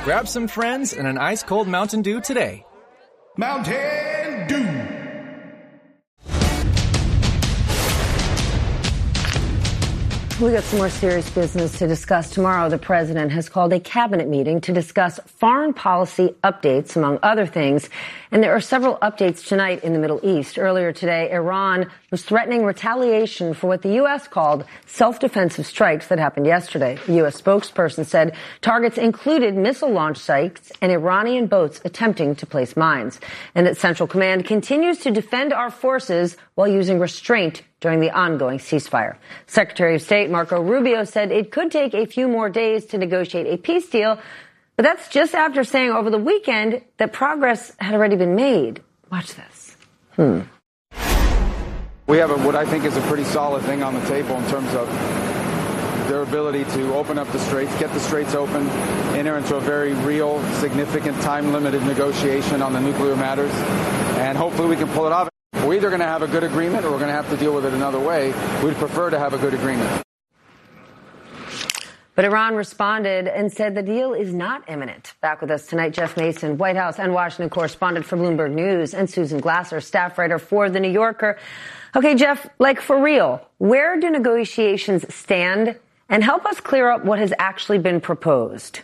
Grab some friends and an ice-cold Mountain Dew today. Mountain Dew. We got some more serious business to discuss tomorrow. The president has called a cabinet meeting to discuss foreign policy updates, among other things. And there are several updates tonight in the Middle East. Earlier today, Iran was threatening retaliation for what the U.S. called self-defensive strikes that happened yesterday. The U.S. spokesperson said targets included missile launch sites and Iranian boats attempting to place mines. And that Central Command continues to defend our forces while using restraint during the ongoing ceasefire. Secretary of State Marco Rubio said it could take a few more days to negotiate a peace deal, but that's just after saying over the weekend that progress had already been made. Watch this. We have what I think is a pretty solid thing on the table in terms of their ability to open up the straits, get the straits open, enter into a very real, significant, time-limited negotiation on the nuclear matters, and hopefully we can pull it off. We're either going to have a good agreement or we're going to have to deal with it another way. We'd prefer to have a good agreement. But Iran responded and said the deal is not imminent. Back with us tonight, Jeff Mason, White House and Washington correspondent for Bloomberg News, and Susan Glasser, staff writer for The New Yorker. Okay, Jeff, like for real, where do negotiations stand? And help us clear up what has actually been proposed.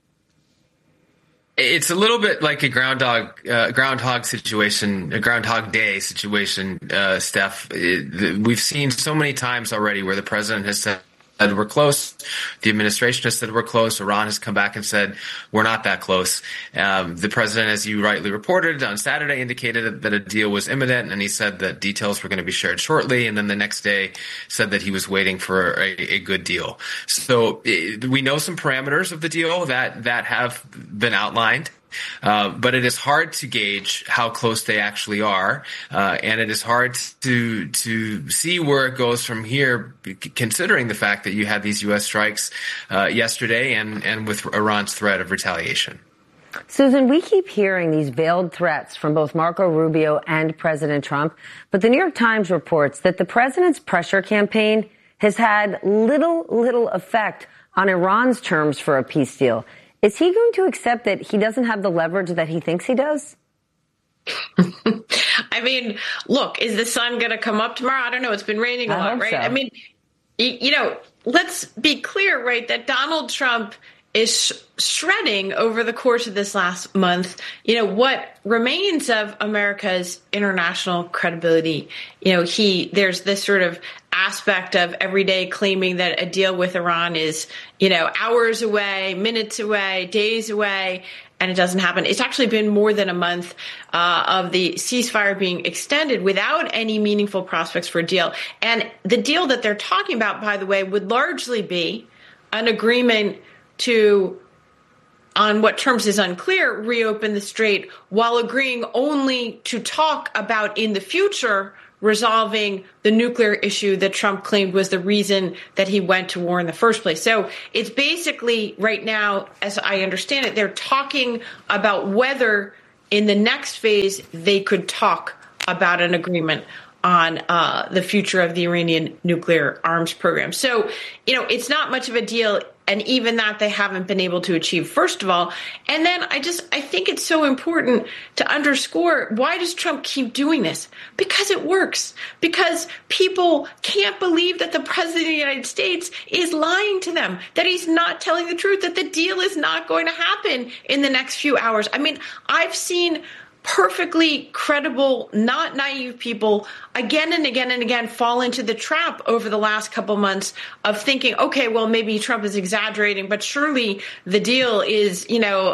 It's a little bit like a groundhog situation, a Groundhog Day situation, Steph. We've seen so many times already where the president has said we're close. The administration has said we're close. Iran has come back and said we're not that close. The president, as you rightly reported on Saturday, indicated that a deal was imminent, and he said that details were going to be shared shortly. And then the next day said that he was waiting for a good deal. So we know some parameters of the deal that have been outlined. But it is hard to gauge how close they actually are, and it is hard to see where it goes from here, considering the fact that you had these U.S. strikes yesterday and with Iran's threat of retaliation. Susan, we keep hearing these veiled threats from both Marco Rubio and President Trump, but the New York Times reports that the president's pressure campaign has had little effect on Iran's terms for a peace deal. Is he going to accept that he doesn't have the leverage that he thinks he does? I mean, look, is the sun going to come up tomorrow? I don't know. It's been raining a lot, right? So. I mean, let's be clear, right, that Donald Trump is shredding over the course of this last month, what remains of America's international credibility. There's this sort of aspect of every day claiming that a deal with Iran is, hours away, minutes away, days away, and it doesn't happen. It's actually been more than a month of the ceasefire being extended without any meaningful prospects for a deal. And the deal that they're talking about, by the way, would largely be an agreement to, on what terms is unclear, reopen the strait while agreeing only to talk about in the future resolving the nuclear issue that Trump claimed was the reason that he went to war in the first place. So it's basically right now, as I understand it, they're talking about whether in the next phase they could talk about an agreement on the future of the Iranian nuclear arms program. So, it's not much of a deal. And even that they haven't been able to achieve, first of all. And then I think it's so important to underscore, why does Trump keep doing this? Because it works. Because people can't believe that the president of the United States is lying to them, that he's not telling the truth, that the deal is not going to happen in the next few hours. I mean, I've seen perfectly credible, not naive people again and again and again fall into the trap over the last couple months of thinking, okay, well, maybe Trump is exaggerating, but surely the deal is,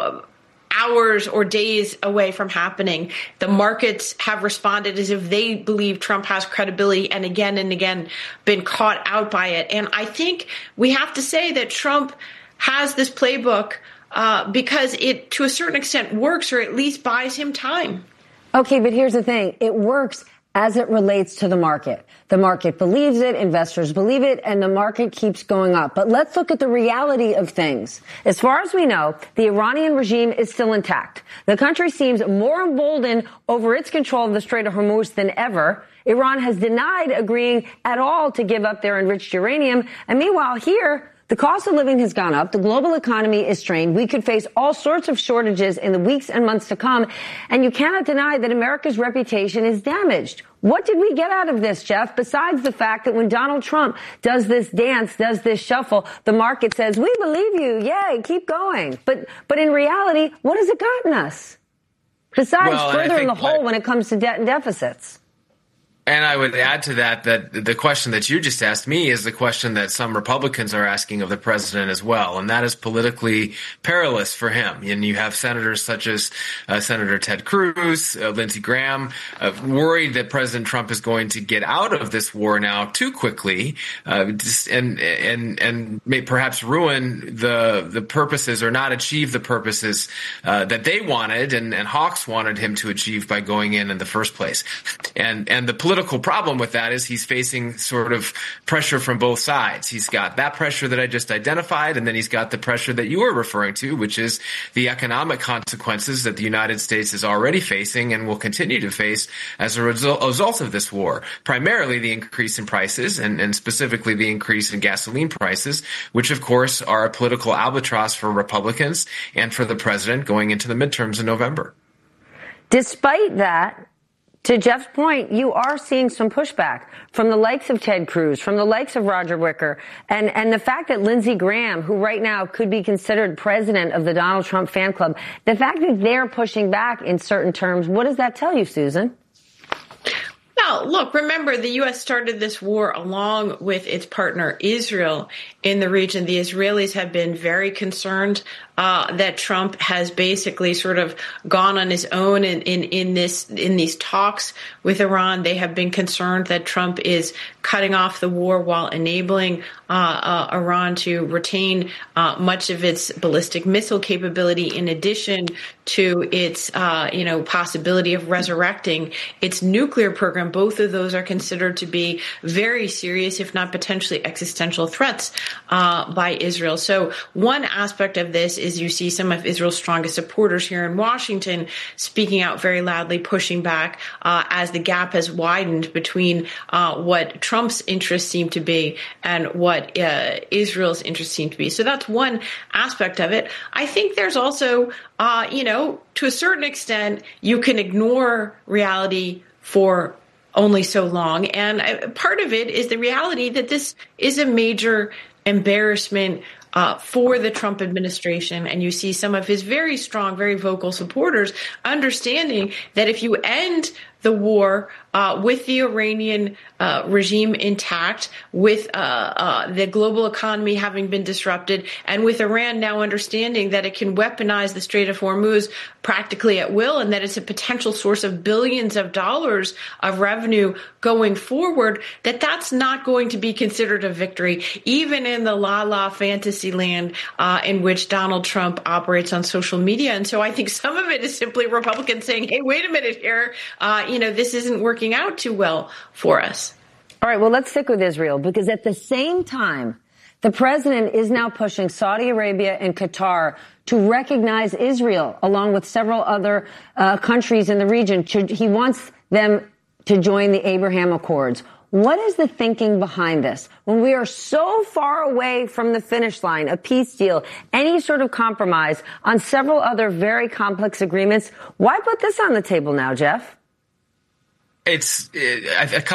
hours or days away from happening. The markets have responded as if they believe Trump has credibility and again been caught out by it. And I think we have to say that Trump has this playbook because it, to a certain extent, works, or at least buys him time. Okay, but here's the thing. It works as it relates to the market. The market believes it, investors believe it, and the market keeps going up. But let's look at the reality of things. As far as we know, the Iranian regime is still intact. The country seems more emboldened over its control of the Strait of Hormuz than ever. Iran has denied agreeing at all to give up their enriched uranium. And meanwhile, here, The cost of living has gone up. The global economy is strained. We could face all sorts of shortages in the weeks and months to come. And you cannot deny that America's reputation is damaged. What did we get out of this, Jeff, besides the fact that when Donald Trump does this dance, does this shuffle, the market says, we believe you. Yay, keep going. But in reality, what has it gotten us? Besides furthering the hole when it comes to debt and deficits. And I would add to that the question that you just asked me is the question that some Republicans are asking of the president as well, and that is politically perilous for him. And you have senators such as Senator Ted Cruz, Lindsey Graham, worried that President Trump is going to get out of this war now too quickly, and may perhaps ruin the purposes or not achieve the purposes that they wanted and Hawks wanted him to achieve by going in the first place. And the political problem with that is he's facing sort of pressure from both sides. He's got that pressure that I just identified, and then he's got the pressure that you were referring to, which is the economic consequences that the United States is already facing and will continue to face as a result of this war. Primarily the increase in prices and specifically the increase in gasoline prices, which of course are a political albatross for Republicans and for the president going into the midterms in November. Despite that, to Jeff's point, you are seeing some pushback from the likes of Ted Cruz, from the likes of Roger Wicker, and the fact that Lindsey Graham, who right now could be considered president of the Donald Trump fan club, the fact that they're pushing back in certain terms, what does that tell you, Susan? Well, look, remember, the U.S. started this war along with its partner Israel in the region. The Israelis have been very concerned that Trump has basically sort of gone on his own in these talks with Iran. They have been concerned that Trump is cutting off the war while enabling Iran to retain much of its ballistic missile capability, in addition to its possibility of resurrecting its nuclear program. Both of those are considered to be very serious, if not potentially existential threats by Israel. So one aspect of this is you see some of Israel's strongest supporters here in Washington speaking out very loudly, pushing back as the gap has widened between what Trump's interests seem to be and what Israel's interests seem to be. So that's one aspect of it. I think there's also, to a certain extent, you can ignore reality for only so long. And part of it is the reality that this is a major embarrassment for the Trump administration. And you see some of his very strong, very vocal supporters understanding that if you end the war with the Iranian regime intact, with the global economy having been disrupted, and with Iran now understanding that it can weaponize the Strait of Hormuz practically at will, and that it's a potential source of billions of dollars of revenue going forward, that's not going to be considered a victory, even in the la-la fantasy land in which Donald Trump operates on social media. And so I think some of it is simply Republicans saying, hey, wait a minute here, this isn't working out too well for us. All right, well, let's stick with Israel, because at the same time, the president is now pushing Saudi Arabia and Qatar to recognize Israel, along with several other countries in the region. He wants them to join the Abraham Accords. What is the thinking behind this? When we are so far away from the finish line, a peace deal, any sort of compromise on several other very complex agreements, why put this on the table now, Jeff? It's a